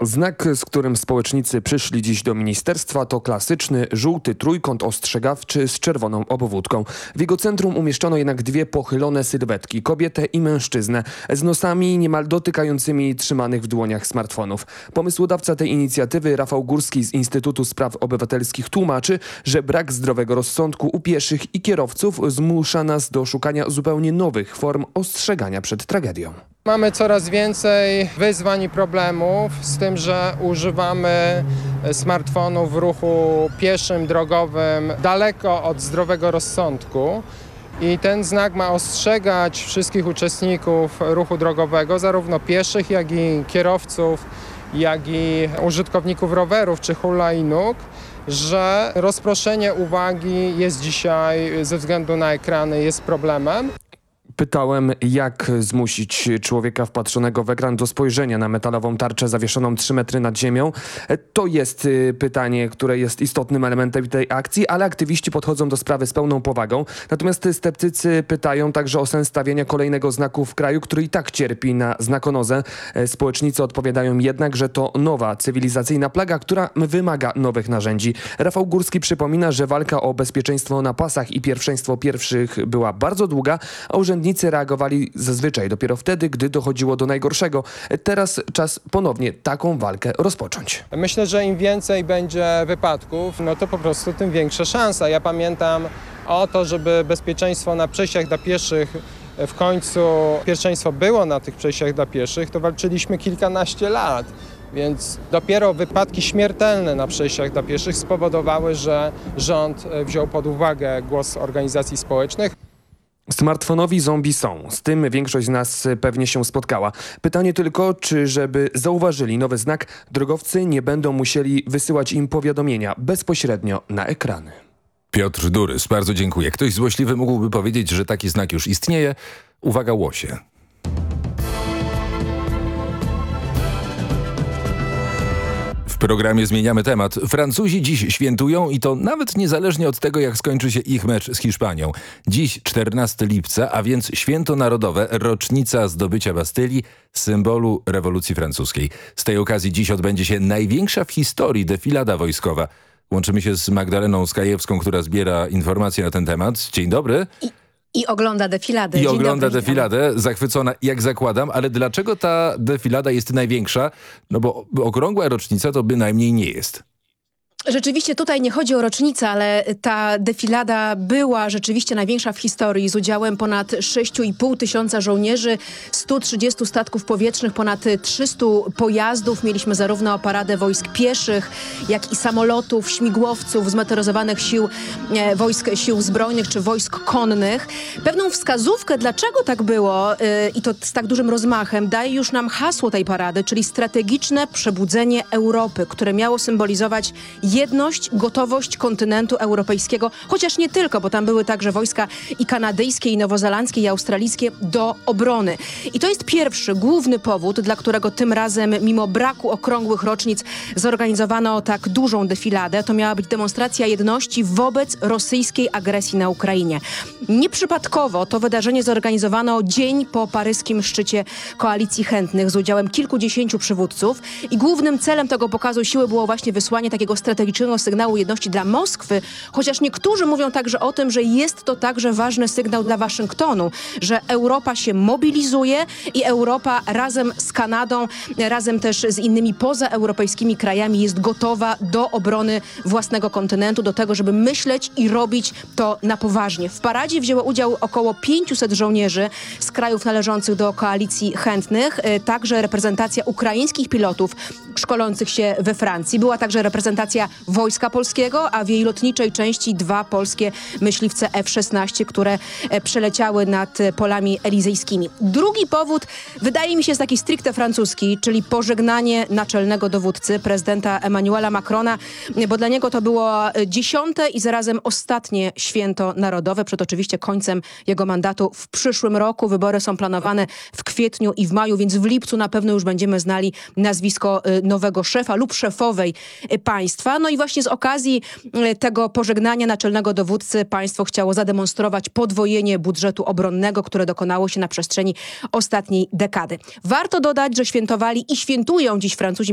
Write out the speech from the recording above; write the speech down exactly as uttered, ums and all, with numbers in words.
Znak, z którym społecznicy przyszli dziś do ministerstwa, to klasyczny żółty trójkąt ostrzegawczy z czerwoną obwódką. W jego centrum umieszczono jednak dwie pochylone sylwetki, kobietę i mężczyznę, z nosami niemal dotykającymi trzymanych w dłoniach smartfonów. Pomysłodawca tej inicjatywy, Rafał Górski z Instytutu Spraw Obywatelskich, tłumaczy, że brak zdrowego rozsądku u pieszych i kierowców zmusza nas do szukania zupełnie nowych form ostrzegania przed tragedią. Mamy coraz więcej wyzwań i problemów z tym, że używamy smartfonów w ruchu pieszym, drogowym, daleko od zdrowego rozsądku. I ten znak ma ostrzegać wszystkich uczestników ruchu drogowego, zarówno pieszych, jak i kierowców, jak i użytkowników rowerów czy hulajnóg, że rozproszenie uwagi jest dzisiaj ze względu na ekrany jest problemem. Pytałem, jak zmusić człowieka wpatrzonego w ekran do spojrzenia na metalową tarczę zawieszoną trzy metry nad ziemią. To jest pytanie, które jest istotnym elementem tej akcji, ale aktywiści podchodzą do sprawy z pełną powagą. Natomiast sceptycy pytają także o sens stawiania kolejnego znaku w kraju, który i tak cierpi na znakonozę. Społecznicy odpowiadają jednak, że to nowa cywilizacyjna plaga, która wymaga nowych narzędzi. Rafał Górski przypomina, że walka o bezpieczeństwo na pasach i pierwszeństwo pierwszych była bardzo długa, a urzędnicy reagowali zazwyczaj dopiero wtedy, gdy dochodziło do najgorszego. Teraz czas ponownie taką walkę rozpocząć. Myślę, że im więcej będzie wypadków, no to po prostu tym większa szansa. Ja pamiętam o to, żeby bezpieczeństwo na przejściach dla pieszych w końcu pierwszeństwo było na tych przejściach dla pieszych, to walczyliśmy kilkanaście lat. Więc dopiero wypadki śmiertelne na przejściach dla pieszych spowodowały, że rząd wziął pod uwagę głos organizacji społecznych. Smartfonowi zombie są. Z tym większość z nas pewnie się spotkała. Pytanie tylko, czy żeby zauważyli nowy znak, drogowcy nie będą musieli wysyłać im powiadomienia bezpośrednio na ekrany. Piotr Durys, bardzo dziękuję. Ktoś złośliwy mógłby powiedzieć, że taki znak już istnieje. Uwaga, łosie. W programie zmieniamy temat. Francuzi dziś świętują i to nawet niezależnie od tego, jak skończy się ich mecz z Hiszpanią. Dziś czternastego lipca, a więc święto narodowe, rocznica zdobycia Bastylii, symbolu rewolucji francuskiej. Z tej okazji dziś odbędzie się największa w historii defilada wojskowa. Łączymy się z Magdaleną Skajewską, która zbiera informacje na ten temat. Dzień dobry. I I ogląda defiladę. I Dzień ogląda dobry, defiladę, zachwycona, jak zakładam, ale dlaczego ta defilada jest największa? No bo okrągła rocznica to bynajmniej nie jest. Rzeczywiście tutaj nie chodzi o rocznicę, ale ta defilada była rzeczywiście największa w historii, z udziałem ponad sześć i pół tysiąca żołnierzy, stu trzydziestu statków powietrznych, ponad trzystu pojazdów. Mieliśmy zarówno paradę wojsk pieszych, jak i samolotów, śmigłowców, zmotoryzowanych sił, e, wojsk sił zbrojnych czy wojsk konnych. Pewną wskazówkę, dlaczego tak było e, i to z tak dużym rozmachem, daje już nam hasło tej parady, czyli strategiczne przebudzenie Europy, które miało symbolizować jedność, gotowość kontynentu europejskiego, chociaż nie tylko, bo tam były także wojska i kanadyjskie, i nowozelandzkie, i australijskie do obrony. I to jest pierwszy, główny powód, dla którego tym razem, mimo braku okrągłych rocznic, zorganizowano tak dużą defiladę. To miała być demonstracja jedności wobec rosyjskiej agresji na Ukrainie. Nieprzypadkowo to wydarzenie zorganizowano dzień po paryskim szczycie Koalicji Chętnych z udziałem kilkudziesięciu przywódców i głównym celem tego pokazu siły było właśnie wysłanie takiego strategicznego sygnału jedności dla Moskwy, chociaż niektórzy mówią także o tym, że jest to także ważny sygnał dla Waszyngtonu, że Europa się mobilizuje i Europa razem z Kanadą, razem też z innymi pozaeuropejskimi krajami jest gotowa do obrony własnego kontynentu, do tego, żeby myśleć i robić to na poważnie. W paradzie wzięło udział około pięciuset żołnierzy z krajów należących do Koalicji Chętnych, także reprezentacja ukraińskich pilotów szkolących się we Francji. Była także reprezentacja Wojska Polskiego, a w jej lotniczej części dwa polskie myśliwce F szesnaście, które przeleciały nad polami elizejskimi. Drugi powód wydaje mi się jest taki stricte francuski, czyli pożegnanie naczelnego dowódcy, prezydenta Emmanuela Macrona, bo dla niego to było dziesiąte i zarazem ostatnie święto narodowe, przed oczywiście końcem jego mandatu w przyszłym roku. Wybory są planowane w kwietniu i w maju, więc w lipcu na pewno już będziemy znali nazwisko nowego szefa lub szefowej państwa. No i właśnie z okazji tego pożegnania naczelnego dowódcy państwo chciało zademonstrować podwojenie budżetu obronnego, które dokonało się na przestrzeni ostatniej dekady. Warto dodać, że świętowali i świętują dziś Francuzi